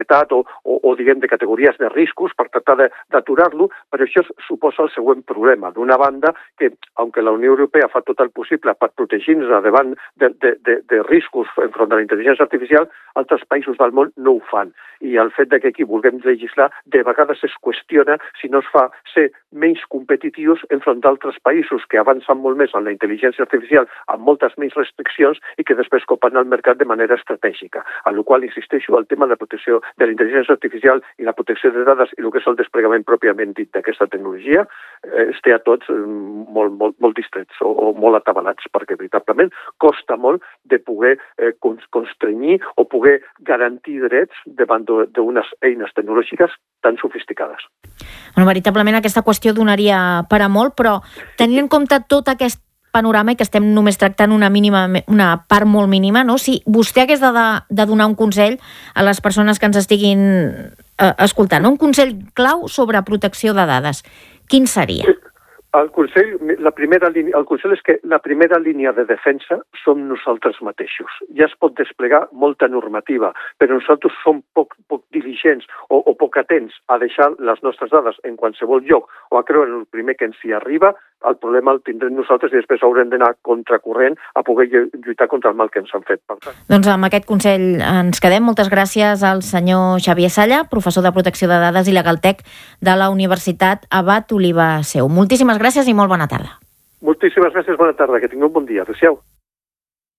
seguretat o diguem, de categories de riscos per tractar d'aturar-lo, però això suposa el següent problema. D'una banda, que, aunque la Unió Europea fa tot el possible per protegir-nos davant de riscos enfront de la intel·ligència artificial, altres països del món no ho fan. I el fet que aquí vulguem legislar, de vegades es qüestiona si no es fa ser menys competitius enfront d'altres països que avancen molt més en la intel·ligència artificial amb moltes menys restriccions i que després copen el mercat de manera estratègica. En la qual insisteixo, el tema de la protecció de la intel·ligència artificial i la protecció de dades i el que és el desplegament pròpiament dit d'aquesta tecnologia es té a tots molt distrets o molt atabalats, perquè veritablement costa molt de poder constrenyir o poder garantir drets davant d'unes eines tecnològiques tan sofisticades. Bueno, veritablement aquesta qüestió donaria per a molt, però tenint en compte tot aquest panorama i que estem només tractant una part molt mínima, no? Si vostè hagués de donar un consell a les persones que ens estiguin escoltant, un consell clau sobre protecció de dades, quin seria? El consell és que la primera línia de defensa som nosaltres mateixos. Ja es pot desplegar molta normativa, però nosaltres som poc diligents o poc atents a deixar les nostres dades en qualsevol lloc o a creure en el primer que ens hi arriba. El problema el tindrem nosaltres i després haurem d'anar contracorrent a poder lluitar contra el mal que ens han fet. Doncs amb aquest consell ens quedem. Moltes gràcies al senyor Xavier Salla, professor de Protecció de Dades i Legaltec de la Universitat Abat Oliba Seu. Moltíssimes gràcies i molt bona tarda. Moltíssimes gràcies, bona tarda. Que tingueu un bon dia. Adéu-siau.